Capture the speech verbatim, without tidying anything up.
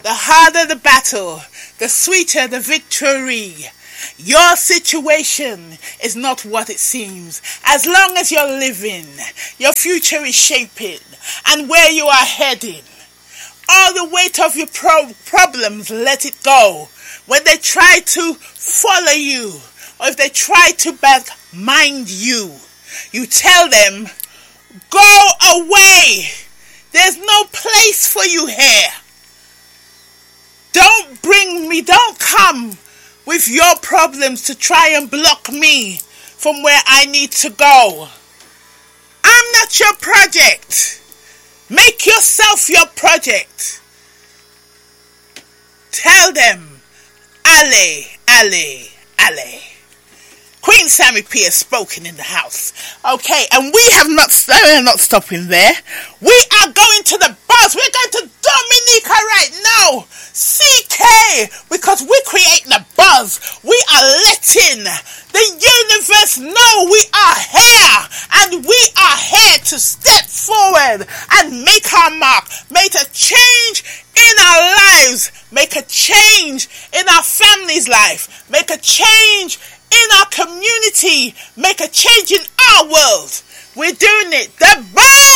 The harder the battle, the sweeter the victory. Your situation is not what it seems. As long as you're living, your future is shaping and where you are heading. All the weight of your pro- problems, let it go. When they try to follow you, or if they try to back mind you, you tell them, go away. There's no place for you here. Don't bring me, don't come with your problems to try and block me from where I need to go. I'm not your project. Make yourself your project. Tell them, allez, allez, allez. Queen Sammy P has spoken in the house. Okay, and we have not, we're not stopping there. We are going to the buzz. We're going to Dominica right now. C K, because we're creating a buzz. We are letting the universe know we are here. And we are here to step forward and make our mark. Make a change in our lives. Make a change in our family's life. Make a change in our community, make a change in our world. We're doing it. The buzz!